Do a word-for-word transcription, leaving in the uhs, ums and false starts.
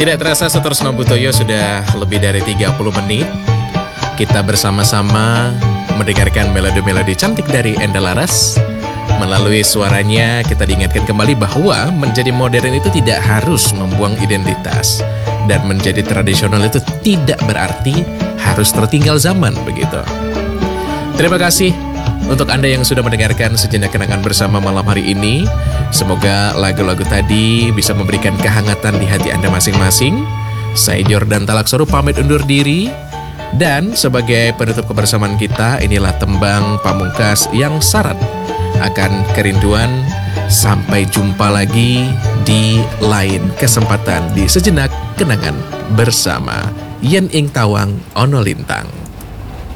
Tidak terasa Sutorsno Butoyo sudah lebih dari tiga puluh menit kita bersama-sama mendengarkan melodi-melodi cantik dari Enda Laras. Melalui suaranya kita diingatkan kembali bahwa menjadi modern itu tidak harus membuang identitas. Dan menjadi tradisional itu tidak berarti harus tertinggal zaman begitu. Terima kasih untuk Anda yang sudah mendengarkan Sejenak Kenangan bersama malam hari ini. Semoga lagu-lagu tadi bisa memberikan kehangatan di hati Anda masing-masing. Saya Jordan Talaksoru pamit undur diri. Dan sebagai penutup kebersamaan kita, inilah tembang Pamungkas yang syarat akan kerinduan. Sampai jumpa lagi di lain kesempatan di Sejenak Kenangan bersama Yen Ing Tawang Ono Lintang.